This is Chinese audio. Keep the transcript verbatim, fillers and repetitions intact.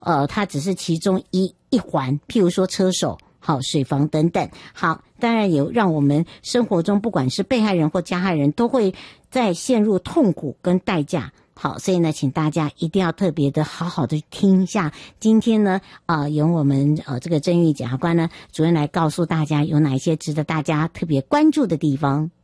呃，它只是其中一一环，譬如说车手。好，水房等等。好，当然有让我们生活中不管是被害人或加害人都会在陷入痛苦跟代价。好，所以呢，请大家一定要特别的好好的听一下。今天呢，呃，由我们呃这个郑玉检察官呢主任来告诉大家有哪一些值得大家特别关注的地方。